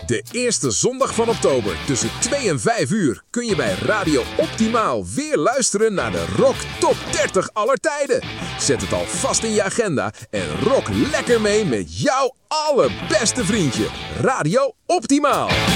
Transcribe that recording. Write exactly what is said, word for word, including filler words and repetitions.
De eerste zondag van oktober tussen twee en vijf uur kun je bij Radio Optimaal weer luisteren naar de Rock Top dertig aller tijden. Zet het al vast in je agenda en rock lekker mee met jouw allerbeste vriendje, Radio Optimaal.